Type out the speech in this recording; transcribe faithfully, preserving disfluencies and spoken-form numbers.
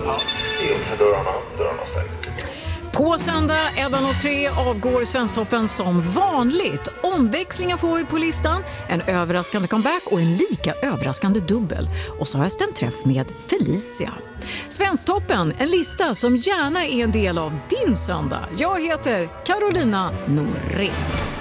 in för dörrarna, dörrarna stängs. På söndag elva noll tre avgår Svensktoppen som vanligt. Omväxlingar får vi på listan, en överraskande comeback och en lika överraskande dubbel. Och så har jag stämt träff med Felicia. Svensktoppen, en lista som gärna är en del av din söndag. Jag heter Carolina Norén.